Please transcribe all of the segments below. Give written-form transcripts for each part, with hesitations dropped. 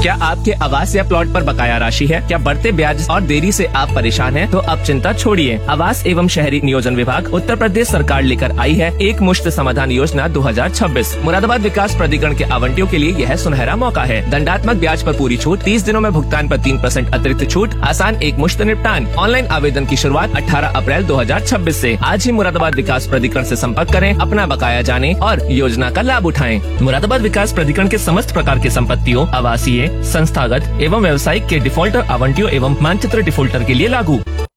क्या आपके आवास या प्लॉट पर बकाया राशि है? क्या बढ़ते ब्याज और देरी से आप परेशान हैं? तो अब चिंता छोड़िए। आवास एवं शहरी नियोजन विभाग उत्तर प्रदेश सरकार लेकर आई है एक मुश्त समाधान योजना 2026। मुरादाबाद विकास प्राधिकरण के आवंटियों के लिए यह सुनहरा मौका है। दंडात्मक ब्याज पर पूरी छूट, 30 दिनों में भुगतान पर 3% अतिरिक्त छूट, आसान एक मुश्त निपटान। ऑनलाइन आवेदन की शुरुआत 18 अप्रैल 2026 से। आज ही मुरादाबाद विकास प्राधिकरण से संपर्क करें, अपना बकाया जाने और योजना का लाभ उठाएं। मुरादाबाद विकास प्राधिकरण के समस्त प्रकार के संपत्तियों, आवासीय, संस्थागत एवं व्यावसायिक के डिफॉल्टर आवंटियों एवं मानचित्र डिफॉल्टर के लिए लागू।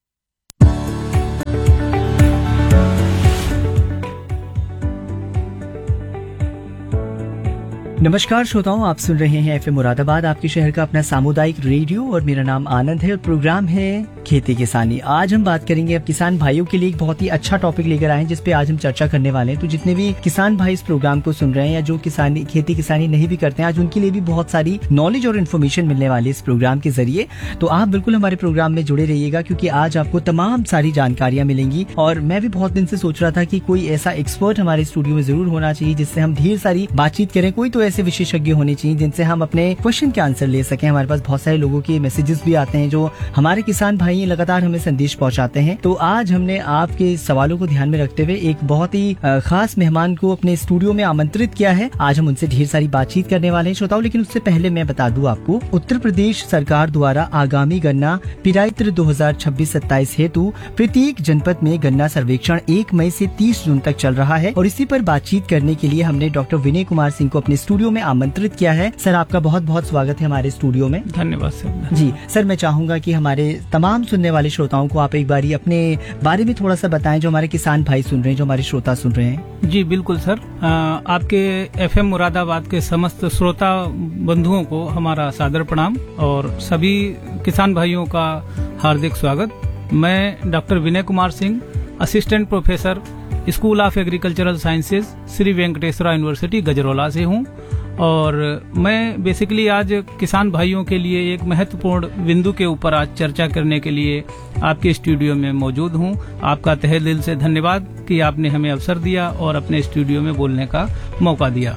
नमस्कार श्रोताओं, आप सुन रहे हैं एफएम मुरादाबाद, आपके शहर का अपना सामुदायिक रेडियो, और मेरा नाम आनंद है और प्रोग्राम है खेती किसानी। आज हम बात करेंगे अब किसान भाइयों के लिए एक बहुत ही अच्छा टॉपिक लेकर आए हैं जिस पे आज हम चर्चा करने वाले हैं। तो जितने भी किसान भाई इस प्रोग्राम को सुन रहे हैं या जो किसानी खेती किसानी नहीं भी करते हैं, आज उनके लिए भी बहुत सारी नॉलेज और इन्फॉर्मेशन मिलने वाली है इस प्रोग्राम के जरिए। तो आप बिल्कुल हमारे प्रोग्राम में जुड़े रहिएगा क्योंकि आज आपको तमाम सारी जानकारियां मिलेंगी। और मैं भी बहुत दिन से सोच रहा था कि कोई ऐसा एक्सपर्ट हमारे स्टूडियो में जरूर होना चाहिए जिससे हम ढेर सारी बातचीत करें। कोई तो ऐसे विशेषज्ञ होने चाहिए जिनसे हम अपने क्वेश्चन के आंसर ले सकें। हमारे पास बहुत सारे लोगों के मैसेजेस भी आते हैं जो हमारे किसान भाई लगातार हमें संदेश पहुंचाते हैं। तो आज हमने आपके सवालों को ध्यान में रखते हुए एक बहुत ही खास मेहमान को अपने स्टूडियो में आमंत्रित किया है। आज हम उनसे ढेर सारी बातचीत करने वाले हैं श्रोताओं, लेकिन उससे पहले मैं बता दूं आपको, उत्तर प्रदेश सरकार द्वारा आगामी गन्ना पिरायत्र 2026-27 हेतु प्रत्येक जनपद में गन्ना सर्वेक्षण 1 मई से 30 जून तक चल रहा है। और इसी पर बातचीत करने के लिए हमने डॉक्टर विनय कुमार सिंह को अपने स्टूडियो में आमंत्रित किया है। सर, आपका बहुत बहुत स्वागत है हमारे स्टूडियो में। धन्यवाद सर। जी सर, मैं चाहूंगा कि हमारे तमाम सुनने वाले श्रोताओं को आप एक बारी अपने बारे में थोड़ा सा बताएं, जो हमारे किसान भाई सुन रहे हैं, जो हमारे श्रोता सुन रहे हैं। जी बिल्कुल सर, आपके एफएम मुरादाबाद के समस्त श्रोता बंधुओं को हमारा सादर प्रणाम और सभी किसान भाइयों का हार्दिक स्वागत। मैं doctor Vinay Kumar Singh, assistant professor, school of agricultural sciences, Shri Venkateswara university Gajraula से हूँ। और मैं बेसिकली आज किसान भाइयों के लिए एक महत्वपूर्ण बिंदु के ऊपर आज चर्चा करने के लिए आपके स्टूडियो में मौजूद हूं। आपका तहे दिल से धन्यवाद कि आपने हमें अवसर दिया और अपने स्टूडियो में बोलने का मौका दिया।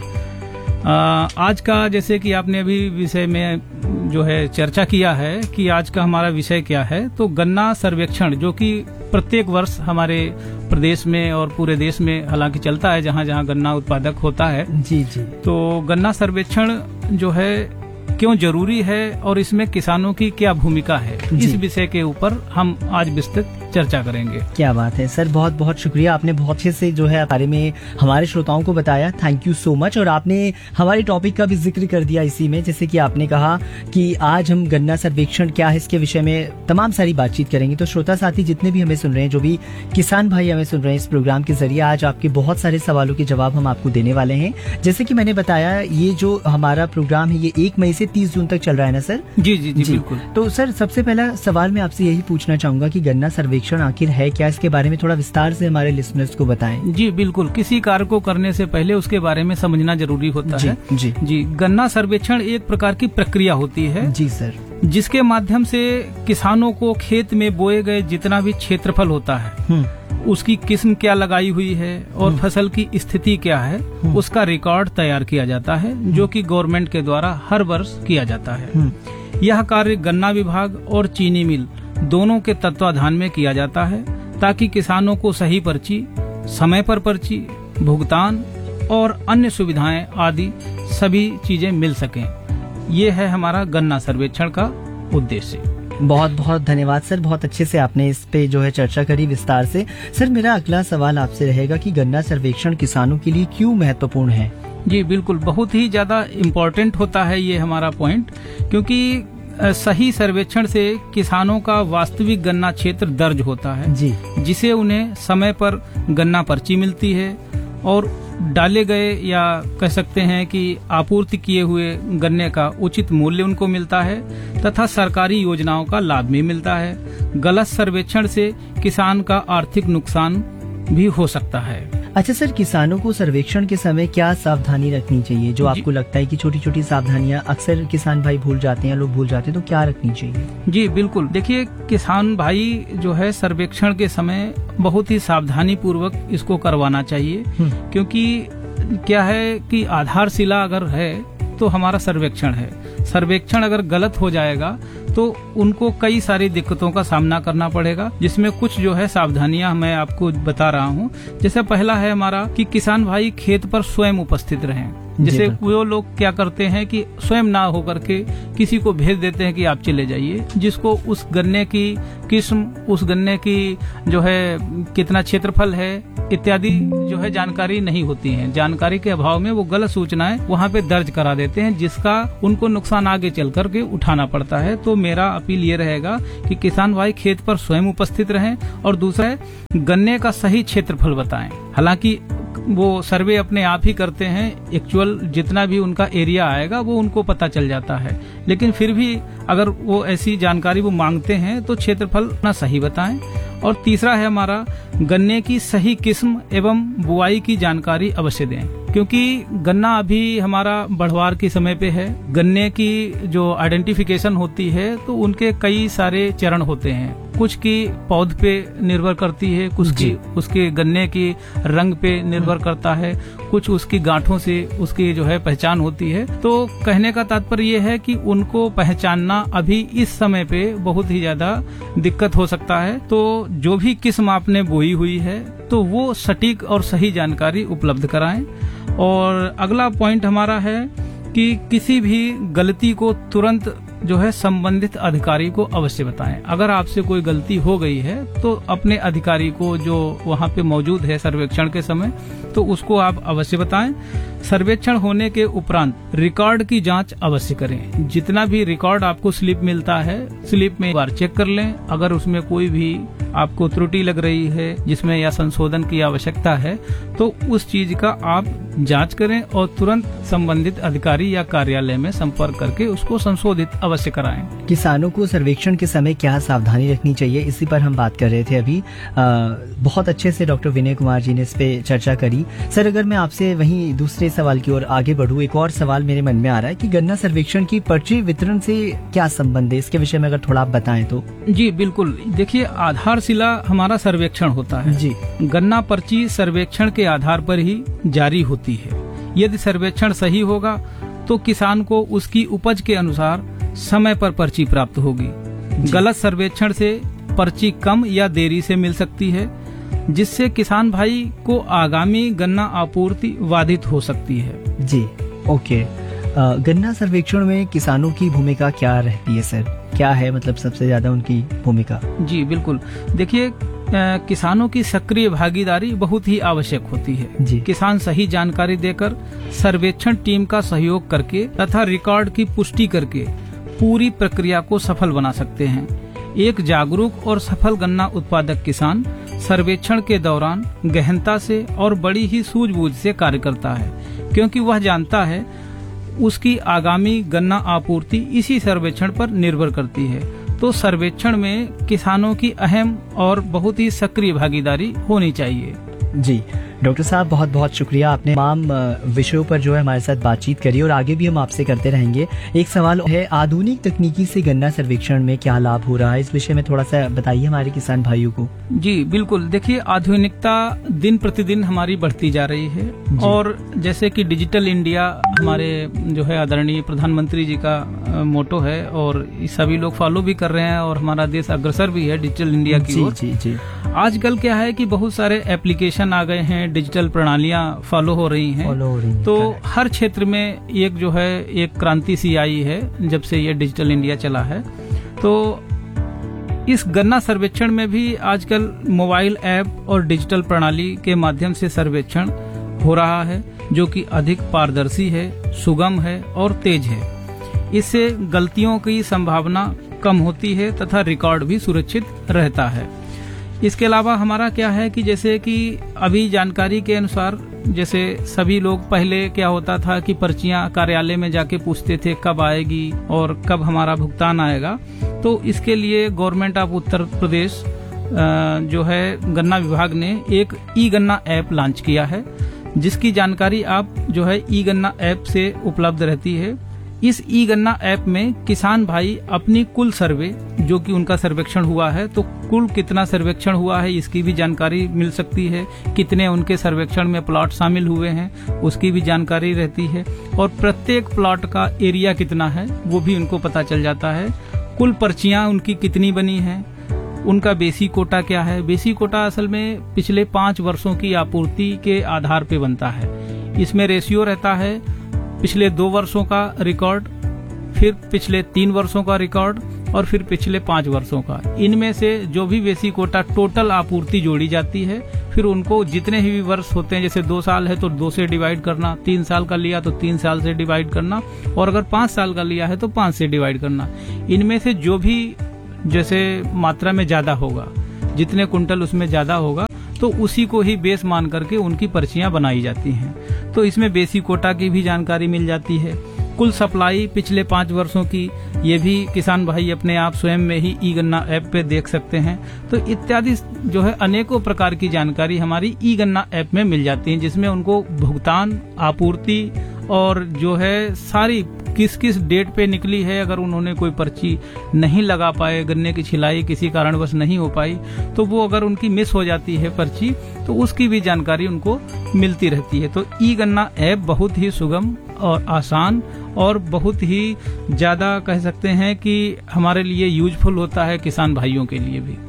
आज का, जैसे कि आपने अभी विषय में जो है चर्चा किया है कि आज का हमारा विषय क्या है, तो गन्ना सर्वेक्षण, जो कि प्रत्येक वर्ष हमारे प्रदेश में और पूरे देश में हालांकि चलता है जहां जहां गन्ना उत्पादक होता है। जी जी। तो गन्ना सर्वेक्षण जो है क्यों जरूरी है और इसमें किसानों की क्या भूमिका है, इस विषय के ऊपर हम आज विस्तृत चर्चा करेंगे। क्या बात है सर, बहुत बहुत शुक्रिया। आपने बहुत अच्छे से जो है बारे में हमारे श्रोताओं को बताया, थैंक यू सो मच। और आपने हमारे टॉपिक का भी जिक्र कर दिया इसी में, जैसे कि आपने कहा कि आज हम गन्ना सर्वेक्षण क्या है इसके विषय में तमाम सारी बातचीत करेंगे। तो श्रोता साथी जितने भी हमें सुन रहे हैं, जो भी किसान भाई हमें सुन रहे हैं इस प्रोग्राम के जरिए, आज आपके बहुत सारे सवालों के जवाब हम आपको देने वाले हैं। जैसे कि मैंने बताया, ये जो हमारा प्रोग्राम है ये 1 मई से 30 जून तक चल रहा है ना सर? जी जी जी बिल्कुल। तो सर, सबसे पहला सवाल मैं आपसे यही पूछना चाहूंगा कि गन्ना सर्वेक्षण आखिर है क्या, इसके बारे में थोड़ा विस्तार से हमारे लिसनर्स को बताएं। जी बिल्कुल, किसी कार्य को करने से पहले उसके बारे में समझना जरूरी होता है। जी जी। गन्ना सर्वेक्षण एक प्रकार की प्रक्रिया होती है। जी सर। जिसके माध्यम से किसानों को खेत में बोए गए जितना भी क्षेत्रफल होता है, उसकी किस्म क्या लगाई हुई है और फसल की स्थिति क्या है, उसका रिकॉर्ड तैयार किया जाता है, जो कि गवर्नमेंट के द्वारा हर वर्ष किया जाता है। यह कार्य गन्ना विभाग और चीनी मिल दोनों के तत्वाधान में किया जाता है ताकि किसानों को सही पर्ची, समय पर पर्ची, भुगतान और अन्य सुविधाएं आदि सभी चीजें मिल सकें। ये है हमारा गन्ना सर्वेक्षण का उद्देश्य। बहुत बहुत धन्यवाद सर, बहुत अच्छे से आपने इस पे जो है चर्चा करी विस्तार से। सर, मेरा अगला सवाल आपसे रहेगा कि गन्ना सर्वेक्षण किसानों के लिए क्यों महत्वपूर्ण है? जी बिल्कुल, बहुत ही ज्यादा इम्पोर्टेंट होता है ये हमारा पॉइंट, क्योंकि सही सर्वेक्षण से किसानों का वास्तविक गन्ना क्षेत्र दर्ज होता है जी, जिसे उन्हें समय पर गन्ना पर्ची मिलती है और डाले गए या कह सकते हैं कि आपूर्ति किए हुए गन्ने का उचित मूल्य उनको मिलता है तथा सरकारी योजनाओं का लाभ भी मिलता है। गलत सर्वेक्षण से किसान का आर्थिक नुकसान भी हो सकता है। अच्छा सर, किसानों को सर्वेक्षण के समय क्या सावधानी रखनी चाहिए, जो आपको लगता है कि छोटी छोटी सावधानियां अक्सर किसान भाई भूल जाते हैं, लोग भूल जाते हैं, तो क्या रखनी चाहिए? जी बिल्कुल, देखिए किसान भाई जो है सर्वेक्षण के समय बहुत ही सावधानी पूर्वक इसको करवाना चाहिए, क्योंकि क्या है कि आधारशिला अगर है तो हमारा सर्वेक्षण है। सर्वेक्षण अगर गलत हो जाएगा तो उनको कई सारी दिक्कतों का सामना करना पड़ेगा, जिसमें कुछ जो है सावधानियां मैं आपको बता रहा हूं। जैसे पहला है हमारा कि किसान भाई खेत पर स्वयं उपस्थित रहें। जैसे वो लोग क्या करते हैं कि स्वयं ना होकर के किसी को भेज देते हैं कि आप चले जाइए, जिसको उस गन्ने की किस्म, उस गन्ने की जो है कितना क्षेत्रफल है इत्यादि जो है जानकारी नहीं होती है। जानकारी के अभाव में वो गलत सूचनाएं वहाँ पे दर्ज करा देते हैं, जिसका उनको नुकसान आगे चल करके उठाना पड़ता है। तो मेरा अपील ये रहेगा कि किसान भाई खेत पर स्वयं उपस्थित रहें। और दूसरा है गन्ने का सही क्षेत्रफल बताएं। हालांकि वो सर्वे अपने आप ही करते हैं, एक्चुअल जितना भी उनका एरिया आएगा वो उनको पता चल जाता है, लेकिन फिर भी अगर वो ऐसी जानकारी वो मांगते हैं तो क्षेत्रफल अपना सही बताएं। और तीसरा है हमारा गन्ने की सही किस्म एवं बुआई की जानकारी अवश्य दें, क्योंकि गन्ना अभी हमारा बढ़वार के समय पे है। गन्ने की जो आइडेंटिफिकेशन होती है तो उनके कई सारे चरण होते हैं। कुछ की पौध पे निर्भर करती है, कुछ की उसके गन्ने की रंग पे निर्भर करता है, कुछ उसकी गांठों से उसकी जो है पहचान होती है। तो कहने का तात्पर्य ये है कि उनको पहचानना अभी इस समय पे बहुत ही ज्यादा दिक्कत हो सकता है। तो जो भी किस्म आपने बोई हुई है तो वो सटीक और सही जानकारी उपलब्ध कराएं। और अगला पॉइंट हमारा है कि किसी भी गलती को तुरंत जो है संबंधित अधिकारी को अवश्य बताएं। अगर आपसे कोई गलती हो गई है तो अपने अधिकारी को जो वहाँ पे मौजूद है सर्वेक्षण के समय, तो उसको आप अवश्य बताएं। सर्वेक्षण होने के उपरांत रिकॉर्ड की जांच अवश्य करें। जितना भी रिकॉर्ड आपको स्लिप मिलता है, स्लिप में एक बार चेक कर लें। अगर उसमें कोई भी आपको त्रुटि लग रही है जिसमें या संशोधन की आवश्यकता है तो उस चीज का आप जांच करें और तुरंत संबंधित अधिकारी या कार्यालय में संपर्क करके उसको संशोधित अवश्य कराएं। किसानों को सर्वेक्षण के समय क्या सावधानी रखनी चाहिए, इसी पर हम बात कर रहे थे अभी। बहुत अच्छे से डॉक्टर विनय कुमार जी ने इस पे चर्चा करी। सर, अगर मैं आपसे वहीं दूसरे सवाल की ओर आगे बढ़ूं, एक और सवाल मेरे मन में आ रहा है कि गन्ना सर्वेक्षण की पर्ची वितरण से क्या संबंध है, इसके विषय में अगर थोड़ा आप बताएं तो। जी बिल्कुल, देखिए आधारशिला हमारा सर्वेक्षण होता है जी। गन्ना पर्ची सर्वेक्षण के आधार पर ही जारी होती है। यदि सर्वेक्षण सही होगा तो किसान को उसकी उपज के अनुसार समय पर पर्ची प्राप्त होगी। गलत सर्वेक्षण से पर्ची कम या देरी से मिल सकती है, जिससे किसान भाई को आगामी गन्ना आपूर्ति बाधित हो सकती है। जी, ओके। गन्ना सर्वेक्षण में किसानों की भूमिका क्या रहती है सर? क्या है मतलब सबसे ज्यादा उनकी भूमिका? जी बिल्कुल, देखिए किसानों की सक्रिय भागीदारी बहुत ही आवश्यक होती है। जी। किसान सही जानकारी देकर सर्वेक्षण टीम का सहयोग करके तथा रिकॉर्ड की पुष्टि करके पूरी प्रक्रिया को सफल बना सकते हैं। एक जागरूक और सफल गन्ना उत्पादक किसान सर्वेक्षण के दौरान गहनता से और बड़ी ही सूझबूझ से कार्य करता है, क्योंकि वह जानता है उसकी आगामी गन्ना आपूर्ति इसी सर्वेक्षण पर निर्भर करती है। तो सर्वेक्षण में किसानों की अहम और बहुत ही सक्रिय भागीदारी होनी चाहिए। जी डॉक्टर साहब, बहुत बहुत शुक्रिया, आपने तमाम विषयों पर जो है हमारे साथ बातचीत करी और आगे भी हम आपसे करते रहेंगे। एक सवाल है, आधुनिक तकनीकी से गन्ना सर्वेक्षण में क्या लाभ हो रहा है, इस विषय में थोड़ा सा बताइए हमारे किसान भाइयों को। जी बिल्कुल, देखिए आधुनिकता दिन प्रतिदिन हमारी बढ़ती जा रही है और जैसे कि डिजिटल इंडिया हमारे जो है आदरणीय प्रधानमंत्री जी का मोटो है और सभी लोग फॉलो भी कर रहे हैं और हमारा देश अग्रसर भी है डिजिटल इंडिया की ओर। जी जी। आजकल क्या है कि बहुत सारे एप्लीकेशन आ गए हैं, डिजिटल प्रणालियां फॉलो हो रही हैं। तो हर क्षेत्र में एक जो है एक क्रांति सी आई है जब से ये डिजिटल इंडिया चला है। तो इस गन्ना सर्वेक्षण में भी आजकल मोबाइल ऐप और डिजिटल प्रणाली के माध्यम से सर्वेक्षण हो रहा है, जो कि अधिक पारदर्शी है, सुगम है और तेज है। इससे गलतियों की संभावना कम होती है तथा रिकॉर्ड भी सुरक्षित रहता है। इसके अलावा हमारा क्या है कि जैसे कि अभी जानकारी के अनुसार जैसे सभी लोग पहले क्या होता था कि पर्चियां कार्यालय में जाके पूछते थे कब आएगी और कब हमारा भुगतान आएगा। तो इसके लिए गवर्नमेंट ऑफ उत्तर प्रदेश जो है गन्ना विभाग ने एक ई गन्ना ऐप लॉन्च किया है, जिसकी जानकारी आप जो है ई गन्ना ऐप से उपलब्ध रहती है। इस ई गन्ना ऐप में किसान भाई अपनी कुल सर्वे, जो कि उनका सर्वेक्षण हुआ है, तो कुल कितना सर्वेक्षण हुआ है इसकी भी जानकारी मिल सकती है, कितने उनके सर्वेक्षण में प्लॉट शामिल हुए हैं उसकी भी जानकारी रहती है, और प्रत्येक प्लॉट का एरिया कितना है वो भी उनको पता चल जाता है। कुल पर्चियां उनकी कितनी बनी हैं, उनका बेसिक कोटा क्या है। बेसिक कोटा असल में पिछले 5 वर्षों की आपूर्ति के आधार पे बनता है। इसमें रेशियो रहता है पिछले 2 वर्षों का रिकॉर्ड, फिर पिछले 3 वर्षों का रिकॉर्ड और फिर पिछले 5 वर्षों का। इनमें से जो भी बेसिक कोटा टोटल आपूर्ति जोड़ी जाती है, फिर उनको जितने ही वर्ष होते हैं, जैसे 2 साल है तो 2 से डिवाइड करना, 3 साल का लिया तो 3 साल से डिवाइड करना, और अगर 5 साल का लिया है तो 5 से डिवाइड करना। इनमें से जो भी जैसे मात्रा में ज्यादा होगा, जितने कुंटल उसमें ज्यादा होगा, तो उसी को ही बेस मान करके उनकी पर्चियां बनाई जाती हैं। तो इसमें बेसिक कोटा की भी जानकारी मिल जाती है। कुल सप्लाई पिछले 5 वर्षों की, ये भी किसान भाई अपने आप स्वयं में ही ई गन्ना ऐप पे देख सकते हैं। तो इत्यादि जो है अनेकों प्रकार की जानकारी हमारी ई गन्ना ऐप में मिल जाती है, जिसमें उनको भुगतान, आपूर्ति और जो है सारी किस किस डेट पे निकली है, अगर उन्होंने कोई पर्ची नहीं लगा पाए, गन्ने की छिलाई किसी कारणवश नहीं हो पाई, तो वो अगर उनकी मिस हो जाती है पर्ची, तो उसकी भी जानकारी उनको मिलती रहती है। तो ई गन्ना ऐप बहुत ही सुगम और आसान और बहुत ही ज्यादा कह सकते हैं कि हमारे लिए यूजफुल होता है, किसान भाइयों के लिए भी।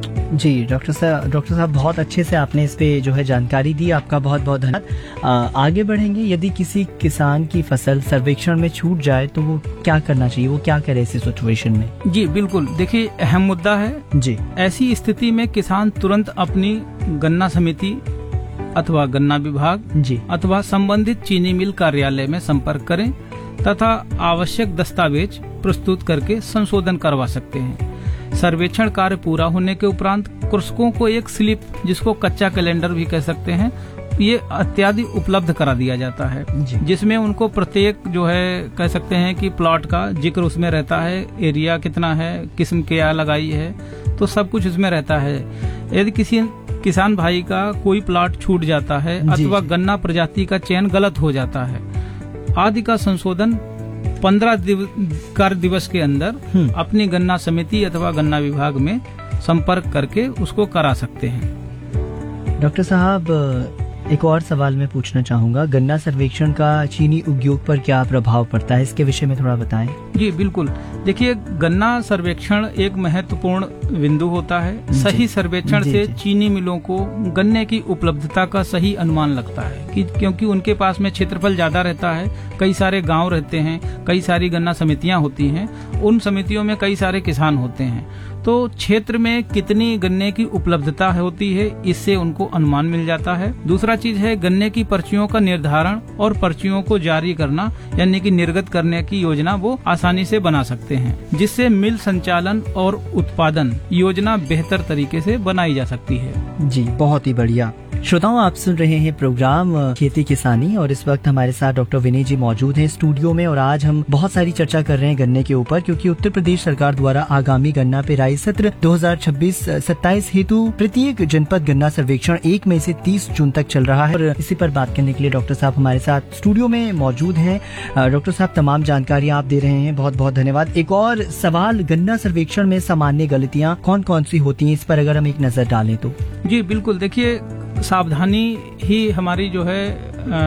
जी डॉक्टर साहब बहुत अच्छे से आपने इस पे जो है जानकारी दी, आपका बहुत बहुत धन्यवाद। आगे बढ़ेंगे। यदि किसी किसान की फसल सर्वेक्षण में छूट जाए तो वो क्या करना चाहिए, वो क्या करे ऐसी सिचुएशन में? जी बिल्कुल, देखिए अहम मुद्दा है जी। ऐसी स्थिति में किसान तुरंत अपनी गन्ना समिति अथवा गन्ना विभाग जी अथवा संबंधित चीनी मिल कार्यालय में संपर्क करें तथा आवश्यक दस्तावेज प्रस्तुत करके संशोधन करवा सकते हैं। सर्वेक्षण कार्य पूरा होने के उपरांत कृषकों को एक स्लिप, जिसको कच्चा कैलेंडर भी कह सकते हैं, ये इत्यादि उपलब्ध करा दिया जाता है, जिसमें उनको प्रत्येक जो है कह सकते हैं कि प्लॉट का जिक्र उसमें रहता है, एरिया कितना है, किस्म क्या लगाई है, तो सब कुछ उसमें रहता है। यदि किसी किसान भाई का कोई प्लॉट छूट जाता है अथवा गन्ना प्रजाति का चयन गलत हो जाता है, आदि का संशोधन 15 कार्य दिवस के अंदर अपनी गन्ना समिति अथवा गन्ना विभाग में संपर्क करके उसको करा सकते हैं। डॉक्टर साहब एक और सवाल मैं पूछना चाहूंगा, गन्ना सर्वेक्षण का चीनी उद्योग पर क्या प्रभाव पड़ता है, इसके विषय में थोड़ा बताएं। जी बिल्कुल, देखिए गन्ना सर्वेक्षण एक महत्वपूर्ण बिंदु होता है। सही सर्वेक्षण से चीनी मिलों को गन्ने की उपलब्धता का सही अनुमान लगता है कि क्योंकि उनके पास में क्षेत्रफल ज्यादा रहता है, कई सारे गांव रहते हैं, कई सारी गन्ना समितियां होती हैं, उन समितियों में कई सारे किसान होते हैं, तो क्षेत्र में कितनी गन्ने की उपलब्धता होती है इससे उनको अनुमान मिल जाता है। दूसरा चीज है गन्ने की पर्चियों का निर्धारण और पर्चियों को जारी करना, यानी कि निर्गत करने की योजना वो आसानी से बना सकते हैं, जिससे मिल संचालन और उत्पादन योजना बेहतर तरीके से बनाई जा सकती है। जी बहुत ही बढ़िया। श्रोताओं, आप सुन रहे हैं प्रोग्राम खेती किसानी और इस वक्त हमारे साथ डॉक्टर विनय जी मौजूद हैं स्टूडियो में, और आज हम बहुत सारी चर्चा कर रहे हैं गन्ने के ऊपर, क्योंकि उत्तर प्रदेश सरकार द्वारा आगामी गन्ना पेराई सत्र 2026-27 हेतु प्रत्येक जनपद गन्ना सर्वेक्षण 1 मई से 30 जून तक चल रहा है। और इसी पर बात करने के लिए डॉक्टर साहब हमारे साथ स्टूडियो में मौजूद हैं। डॉक्टर साहब तमाम जानकारी आप दे रहे हैं, बहुत बहुत धन्यवाद। एक और सवाल, गन्ना सर्वेक्षण में सामान्य गलतियाँ कौन कौन सी होती हैं, इस पर अगर हम एक नजर डालें तो? जी बिल्कुल, देखिए सावधानी ही हमारी जो है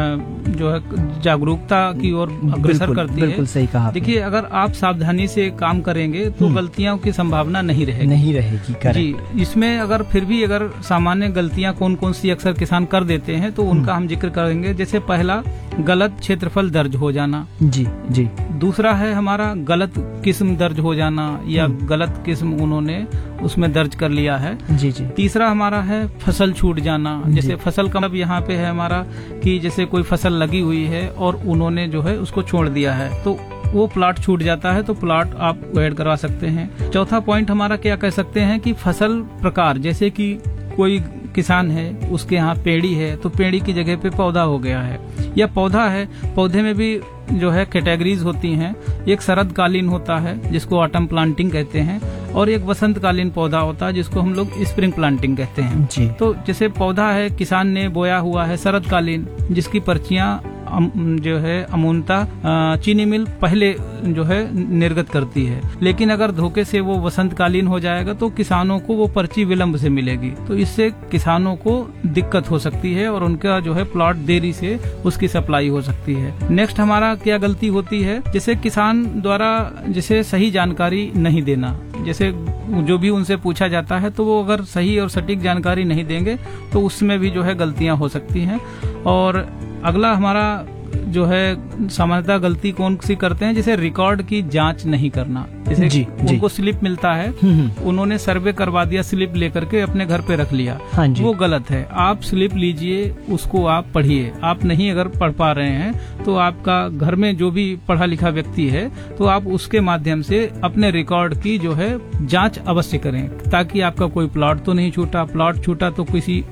जागरूकता की ओर अग्रसर करती है। बिल्कुल सही कहा। देखिए अगर आप सावधानी से काम करेंगे तो गलतियों की संभावना नहीं रहेगी। जी, इसमें अगर फिर भी अगर सामान्य गलतियां कौन कौन सी अक्सर किसान कर देते हैं तो उनका हम जिक्र करेंगे। जैसे पहला, गलत क्षेत्रफल दर्ज हो जाना। जी जी। दूसरा है हमारा गलत किस्म दर्ज हो जाना या गलत किस्म उन्होंने उसमें दर्ज कर लिया है। जी जी। तीसरा हमारा है फसल छूट जाना। जैसे फसल का मतलब यहाँ पे है हमारा कि जैसे कोई फसल लगी हुई है और उन्होंने जो है उसको छोड़ दिया है तो वो प्लॉट छूट जाता है, तो प्लॉट आप ऐड करवा सकते हैं। चौथा पॉइंट हमारा क्या कह सकते हैं कि फसल प्रकार, जैसे कि कोई किसान है उसके यहाँ पेड़ी है तो पेड़ी की जगह पे पौधा हो गया है, या पौधा है, पौधे में भी जो है कैटेगरीज होती हैं। एक शरदकालीन होता है जिसको ऑटम प्लांटिंग कहते हैं, और एक वसंतकालीन पौधा होता है जिसको हम लोग स्प्रिंग प्लांटिंग कहते हैं। जी। तो जैसे पौधा है, किसान ने बोया हुआ है शरदकालीन, जिसकी पर्चियां जो है अमूनता चीनी मिल पहले जो है निर्गत करती है। लेकिन अगर धोखे से वो वसंतकालीन हो जाएगा तो किसानों को वो पर्ची विलंब से मिलेगी, तो इससे किसानों को दिक्कत हो सकती है और उनका जो है प्लॉट देरी से उसकी सप्लाई हो सकती है। नेक्स्ट हमारा क्या गलती होती है, जैसे किसान द्वारा जैसे सही जानकारी नहीं देना, जैसे जो भी उनसे पूछा जाता है तो वो अगर सही और सटीक जानकारी नहीं देंगे तो उसमें भी जो है गलतियां हो सकती हैं। और अगला हमारा जो है सामान्यतः गलती कौन सी करते हैं, जैसे रिकॉर्ड की जांच नहीं करना। जैसे जी, उनको स्लिप मिलता है, उन्होंने सर्वे करवा दिया, स्लिप लेकर के अपने घर पे रख लिया, हाँ जी। वो गलत है। आप स्लिप लीजिए, उसको आप पढ़िए। आप नहीं अगर पढ़ पा रहे हैं तो आपका घर में जो भी पढ़ा लिखा व्यक्ति है तो आप उसके माध्यम से अपने रिकॉर्ड की जो है जांच अवश्य करें, ताकि आपका कोई प्लॉट तो नहीं छूटा। प्लॉट छूटा तो किसी